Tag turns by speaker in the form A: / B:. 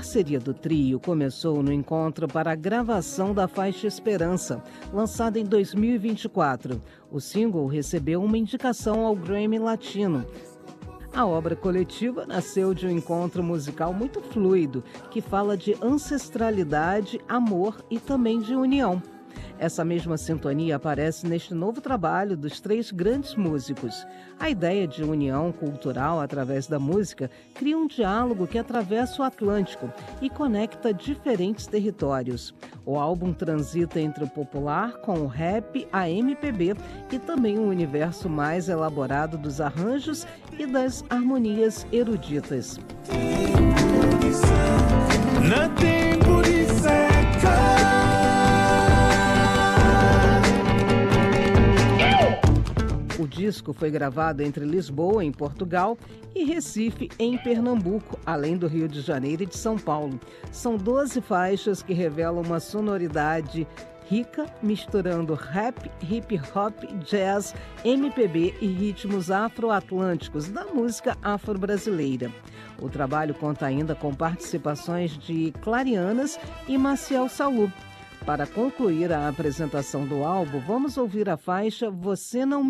A: parceria do trio começou no encontro para a gravação da faixa Esperança, lançada em 2024. O single recebeu uma indicação ao Grammy Latino. A obra coletiva nasceu de um encontro musical muito fluido, que fala de ancestralidade, amor e também de união. Essa mesma sintonia aparece neste novo trabalho dos três grandes músicos. A ideia de união cultural através da música cria um diálogo que atravessa o Atlântico e conecta diferentes territórios. O álbum transita entre o popular com o rap, a MPB e também um universo mais elaborado dos arranjos e das harmonias eruditas. O disco foi gravado entre Lisboa, em Portugal, e Recife, em Pernambuco, além do Rio de Janeiro e de São Paulo. São 12 faixas que revelam uma sonoridade rica, misturando rap, hip-hop, jazz, MPB e ritmos afro-atlânticos da música afro-brasileira. O trabalho conta ainda com participações de Clarianas e Maciel Salu. Para concluir a apresentação do álbum, vamos ouvir a faixa Você Não